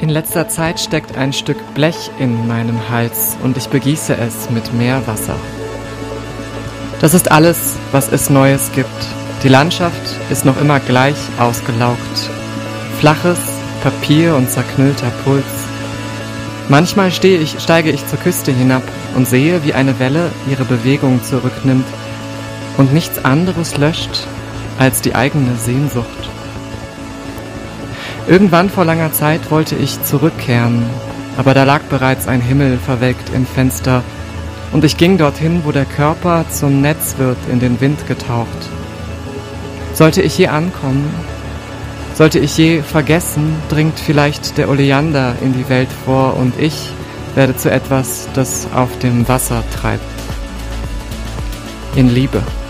In letzter Zeit steckt ein Stück Blech in meinem Hals und ich begieße es mit Meerwasser. Das ist alles, was es Neues gibt. Die Landschaft ist noch immer gleich ausgelaugt. Flaches Papier und zerknüllter Puls. Manchmal steige ich zur Küste hinab und sehe, wie eine Welle ihre Bewegung zurücknimmt und nichts anderes löscht als die eigene Sehnsucht. Irgendwann vor langer Zeit wollte ich zurückkehren, aber da lag bereits ein Himmel verwelkt im Fenster und ich ging dorthin, wo der Körper zum Netz wird, in den Wind getaucht. Sollte ich je ankommen, sollte ich je vergessen, dringt vielleicht der Oleander in die Welt vor und ich werde zu etwas, das auf dem Wasser treibt. In Liebe.